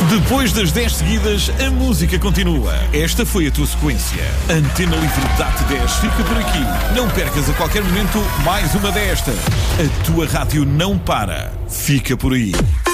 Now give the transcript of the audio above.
Depois das 10 seguidas, a música continua. Esta foi a tua sequência. Antena Livre dá-te 10, fica por aqui. Não percas a qualquer momento mais uma desta. A tua rádio não para. Fica por aí.